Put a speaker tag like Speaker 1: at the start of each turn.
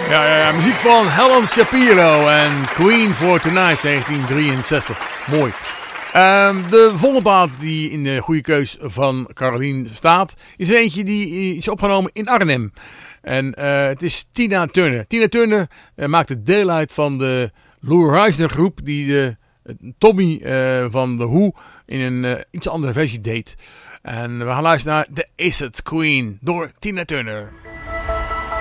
Speaker 1: Ja, muziek van Helen Shapiro en Queen for Tonight 1963. Mooi. De volgende plaat die in de goede keus van Carolien staat, is er eentje die is opgenomen in Arnhem. En het is Tina Turner. Tina Turner maakte deel uit van de Lou Reisner groep die de Tommy van The Who in een iets andere versie deed. En we gaan luisteren naar The Acid Queen door Tina Turner.